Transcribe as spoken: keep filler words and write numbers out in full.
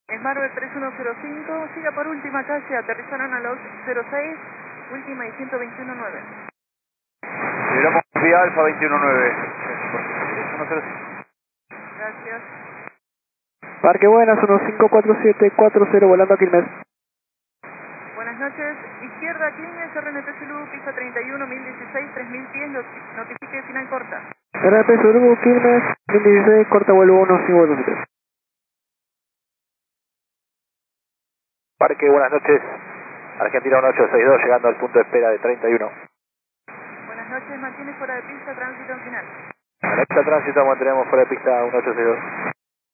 Smart tres uno cero cinco, siga por última calle, aterrizaron a los cero seis, última y ciento veintiuno nueve. Liberamos vía Alfa veintiuno nueve. Gracias. Parque Buenas, uno cinco cuatro siete cuatro cero, volando a Quilmes. Buenas noches, izquierda Quilmes, R N P Zulu, pista treinta y uno, mil dieciséis, tres mil diez, notifique final corta. R N P Zulu, Quilmes, mil dieciséis, corta vuelo uno cinco cuatro siete. Parque, buenas noches. Argentina uno ocho seis dos, llegando al punto de espera de treinta y uno. Buenas noches, mantiene fuera de pista, tránsito en final. En esta tránsito mantenemos fuera de pista uno ocho seis dos.